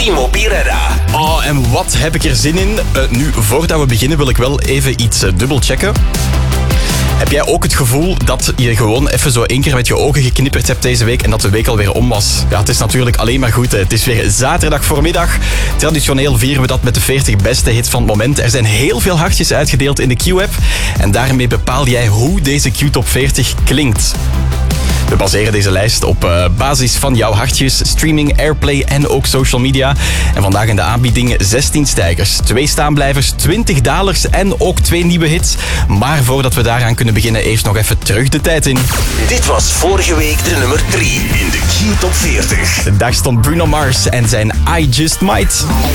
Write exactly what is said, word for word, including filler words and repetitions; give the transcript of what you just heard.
Timo Pirera. Oh, en wat heb ik er zin in? Uh, nu, voordat we beginnen wil ik wel even iets uh, dubbelchecken. Heb jij ook het gevoel dat je gewoon even zo één keer met je ogen geknipperd hebt deze week en dat de week alweer om was? Ja, het is natuurlijk alleen maar goed. Hè. Het is weer zaterdag voormiddag. Traditioneel vieren we dat met de veertig beste hits van het moment. Er zijn heel veel hartjes uitgedeeld in de Q-app en daarmee bepaal jij hoe deze Q-top veertig klinkt. We baseren deze lijst op uh, basis van jouw hartjes, streaming, airplay en ook social media. En vandaag in de aanbieding zestien stijgers, twee staanblijvers, twintig dalers en ook twee nieuwe hits. Maar voordat we daaraan kunnen beginnen, eerst nog even terug de tijd in. Dit was vorige week de nummer drie in de Q-top veertig. Daar stond Bruno Mars en zijn I Just Might.